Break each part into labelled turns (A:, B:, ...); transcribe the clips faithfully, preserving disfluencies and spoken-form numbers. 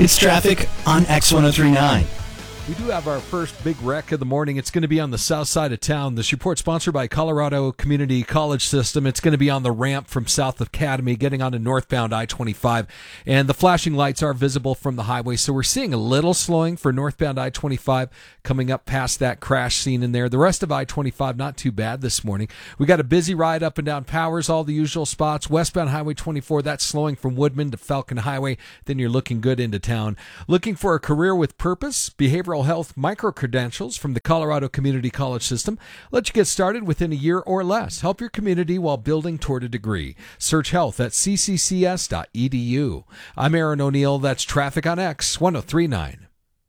A: It's traffic on X ten thirty-nine.
B: We do have our first big wreck of the morning. It's going to be on the south side of town. This report sponsored by Colorado Community College System. It's going to be on the ramp from South Academy, getting onto northbound I twenty-five. And the flashing lights are visible from the highway. So we're seeing a little slowing for northbound I twenty-five coming up past that crash scene in there. The rest of I twenty-five, not too bad this morning. We got a busy ride up and down Powers, all the usual spots. Westbound Highway twenty-four, that's slowing from Woodman to Falcon Highway. Then you're looking good into town. Looking for a career with purpose? Behavioral health micro-credentials from the Colorado Community College System let you get started within a year or less. Help your community while building toward a degree. Search health at c c c s dot e d u. I'm Aaron O'Neill. That's Traffic on X ten thirty-nine.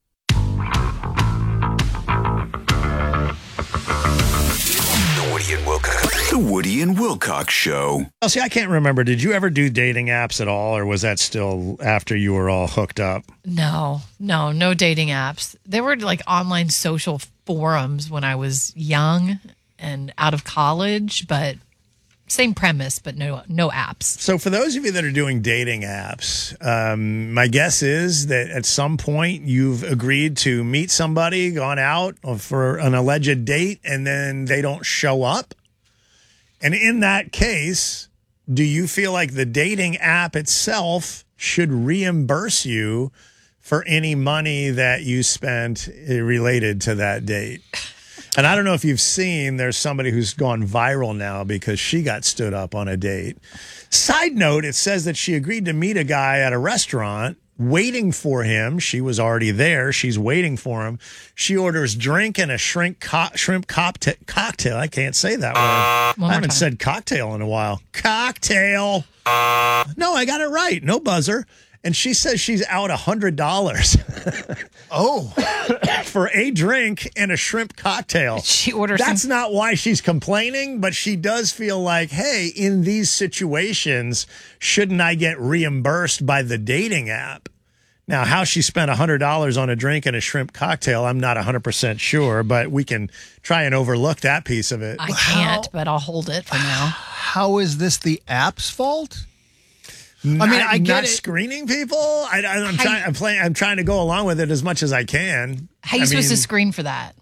C: The Woody and Wilcox. The Woody and Wilcox Show.
D: Well, see, I can't remember. Did you ever do dating apps at all, or was that still after you were all hooked up?
E: No, no, no dating apps. There were like online social forums when I was young and out of college, but same premise, but no, no apps. So
D: for those of you that are doing dating apps, um, my guess is that at some point you've agreed to meet somebody, gone out for an alleged date, and then they don't show up. And in that case, do you feel like the dating app itself should reimburse you for any money that you spent related to that date? And I don't know if you've seen, there's somebody who's gone viral now because she got stood up on a date. Side note, it says that she agreed to meet a guy at a restaurant, waiting for him. She was already there. She's waiting for him. She orders drink and a shrimp, co- shrimp cocktail. cocktail. I can't say that word. I haven't time. said cocktail in a while. Cocktail. No, I got it right. No buzzer. And she says she's out one hundred dollars. Oh. For a drink and a shrimp cocktail.
E: She orders.
D: That's
E: some-
D: not why she's complaining, but she does feel like, hey, in these situations, shouldn't I get reimbursed by the dating app? Now, how she spent one hundred dollars on a drink and a shrimp cocktail, I'm not one hundred percent sure, but we can try and overlook that piece of it.
E: I can't, how, but I'll hold it for now.
F: How is this the app's fault?
D: Not,
F: I mean, I get
D: not
F: it.
D: Screening people. I, I, I'm trying. I'm playing. I'm trying to go along with it as much as I can.
E: How are you
D: I
E: supposed
D: mean,
E: to screen for that?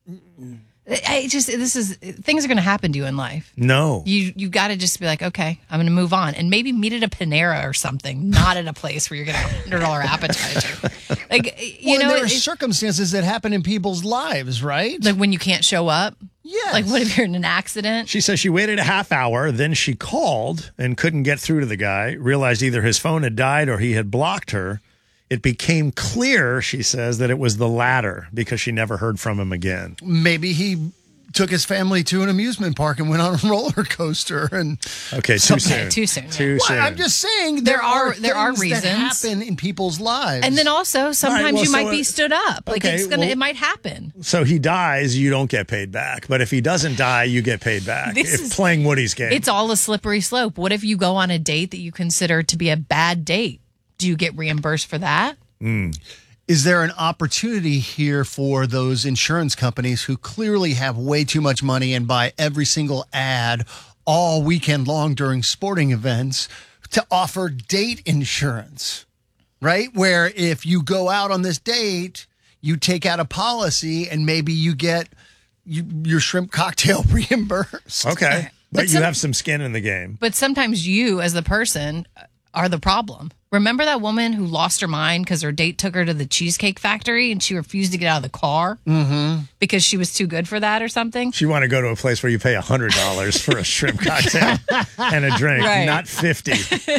E: I just this is things are going to happen to you in life.
D: No,
E: you you got to just be like, okay, I'm going to move on, and maybe meet at a Panera or something, not at a place where you're getting a hundred dollar appetizer. Like you
F: well,
E: know,
F: there are circumstances that happen in people's lives, right?
E: Like when you can't show up.
F: Yes.
E: Like what if you're in an accident?
D: She says she waited a half hour, then she called and couldn't get through to the guy. Realized either his phone had died or he had blocked her. It became clear, she says, that it was the latter because she never heard from him again.
F: Maybe he took his family to an amusement park and went on a roller coaster. And
D: okay, too soon.
E: Okay, too soon.
D: Too
E: yeah.
D: soon.
F: Well, I'm just saying there,
E: there are,
F: are
E: there are reasons
F: that happen in people's lives,
E: and then also sometimes
D: right, well,
E: you
D: so
E: might be
D: it,
E: stood up. Like
D: okay,
E: it's gonna,
D: well,
E: it might happen.
D: So he dies, you don't get paid back. But if he doesn't die, you get paid back.
E: This
D: if
E: is,
D: playing Woody's game,
E: it's all a slippery slope. What if you go on a date that you consider to be a bad date? Do you get reimbursed for that?
D: Mm.
F: Is there an opportunity here for those insurance companies who clearly have way too much money and buy every single ad all weekend long during sporting events to offer date insurance, right? Where if you go out on this date, you take out a policy and maybe you get you, your shrimp cocktail reimbursed.
D: Okay. But,
E: But
D: you
E: some-
D: have some skin in the game.
E: But sometimes you, as the person, are the problem. Remember that woman who lost her mind because her date took her to the Cheesecake Factory and she refused to get out of the car
F: Mm-hmm.
E: because she was too good for that or something?
D: You want to go to a place where you pay one hundred dollars for a shrimp cocktail and a drink,
E: Right.
D: not fifty.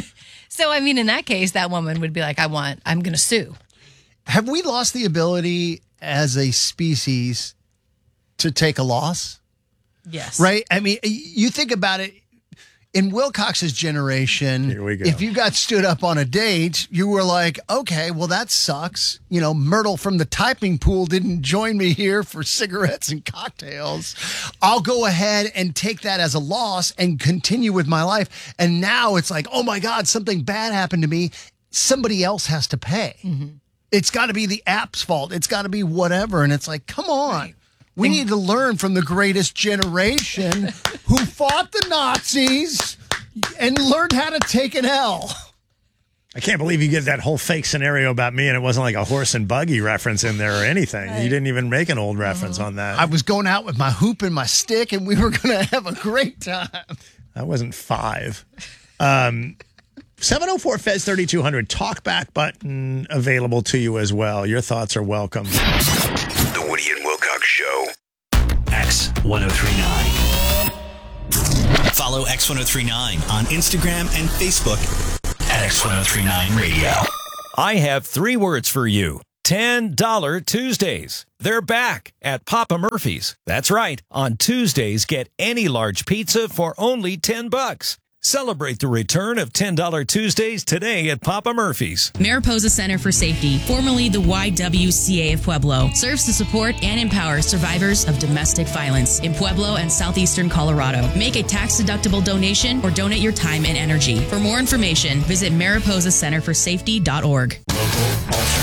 E: So, I mean, in that case, that woman would be like, I want, I'm going to sue.
F: Have we lost the ability as a species to take a loss?
E: Yes.
F: Right? I mean, you think about it. In Wilcox's generation,
D: Here we go.
F: if you got stood up on a date, you were like, okay, well, that sucks. You know, Myrtle from the typing pool didn't join me here for cigarettes and cocktails. I'll go ahead and take that as a loss and continue with my life. And now it's like, oh, my God, something bad happened to me. Somebody else has to pay. Mm-hmm. It's got to be the app's fault. It's got to be whatever. And it's like, come on. Right. We need to learn from the greatest generation who fought the Nazis and learned how to take an L.
D: I can't believe you get that whole fake scenario about me and it wasn't like a horse and buggy reference in there or anything. Right. You didn't even make an old reference on that.
F: I was going out with my hoop and my stick, and we were going to have a great time.
D: I wasn't five. Um, seven oh four Fez thirty-two hundred talkback button available to you as well. Your thoughts are welcome.
C: The Woody and Wilcox Show.
A: X ten thirty-nine. Follow X ten thirty-nine on Instagram and Facebook at X ten thirty-nine Radio.
G: I have three words for you. ten dollar Tuesdays. They're back at Papa Murphy's. That's right. On Tuesdays, get any large pizza for only ten bucks. Celebrate the return of ten dollar Tuesdays today at Papa Murphy's.
H: Mariposa Center for Safety, formerly the Y W C A of Pueblo, serves to support and empower survivors of domestic violence in Pueblo and southeastern Colorado. Make a tax-deductible donation or donate your time and energy. For more information, visit mariposa center for safety dot org.